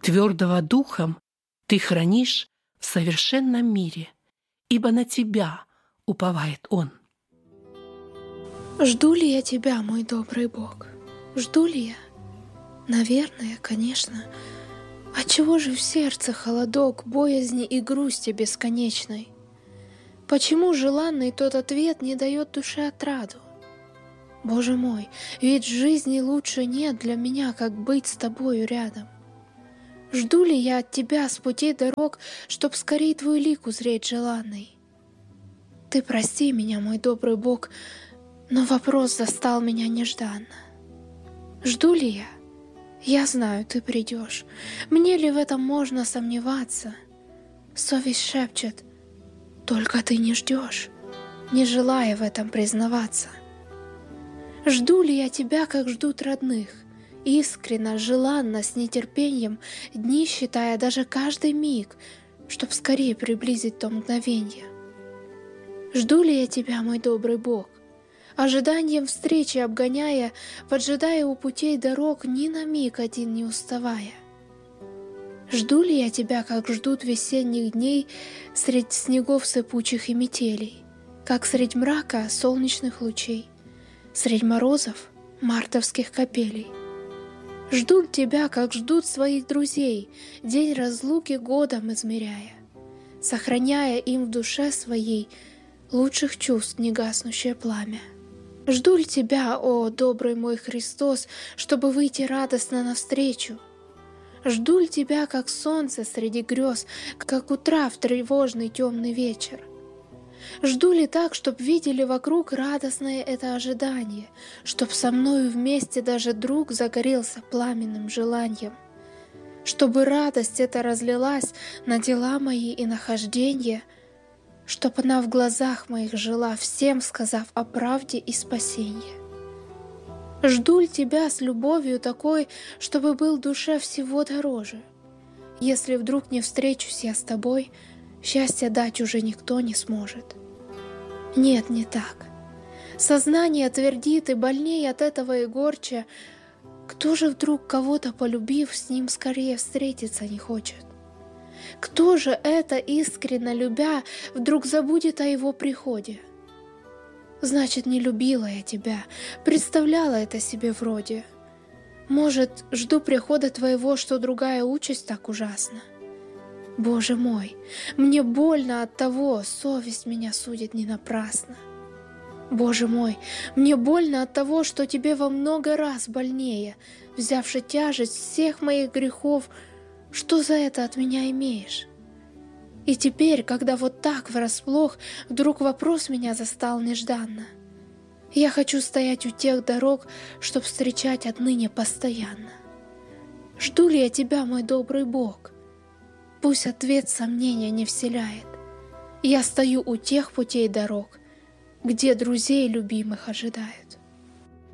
Твердого духом ты хранишь в совершенном мире, ибо на тебя уповает Он. Жду ли я тебя, мой добрый Бог? Жду ли я? Наверное, конечно. Отчего же в сердце холодок, боязни и грусти бесконечной? Почему желанный тот ответ не дает душе отраду? Боже мой, ведь в жизни лучше нет для меня, как быть с тобою рядом. Жду ли я от тебя с путей дорог, чтоб скорей твой лик узреть желанный? Ты прости меня, мой добрый Бог, но вопрос застал меня нежданно. Жду ли я? Я знаю, ты придешь. Мне ли в этом можно сомневаться? Совесть шепчет: только ты не ждешь, не желая в этом признаваться. Жду ли я тебя, как ждут родных, искренно, желанно, с нетерпением, дни считая даже каждый миг, чтоб скорее приблизить то мгновенье? Жду ли я тебя, мой добрый Бог, ожиданием встречи обгоняя, поджидая у путей дорог, ни на миг один не уставая? Жду ли я тебя, как ждут весенних дней средь снегов сыпучих и метелей, как средь мрака солнечных лучей, средь морозов мартовских капелей? Жду тебя, как ждут своих друзей, день разлуки годом измеряя, сохраняя им в душе своей лучших чувств негаснущее пламя. Жду ли тебя, о добрый мой Христос, чтобы выйти радостно навстречу? Жду ли тебя, как солнце среди грез, как утра в тревожный темный вечер? Жду ли так, чтоб видели вокруг радостное это ожидание, чтоб со мною вместе даже друг загорелся пламенным желанием, чтобы радость эта разлилась на дела мои и нахождения, чтоб она в глазах моих жила, всем сказав о правде и спасении? Жду ли тебя с любовью такой, чтобы был душе всего дороже? Если вдруг не встречусь я с тобой, счастья дать уже никто не сможет. Нет, не так. Сознание твердит, и больнее от этого и горче. Кто же вдруг, кого-то полюбив, с ним скорее встретиться не хочет? Кто же это, искренне любя, вдруг забудет о его приходе? Значит, не любила я тебя, представляла это себе вроде. Может, жду прихода твоего, что другая участь так ужасна? Боже мой, мне больно от того, совесть меня судит не напрасно. Боже мой, мне больно от того, что тебе во много раз больнее, взявши тяжесть всех моих грехов, что за это от меня имеешь? И теперь, когда вот так врасплох, вдруг вопрос меня застал нежданно. Я хочу стоять у тех дорог, чтоб встречать отныне постоянно. Жду ли я тебя, мой добрый Бог? Пусть ответ сомнения не вселяет. Я стою у тех путей дорог, где друзей любимых ожидают.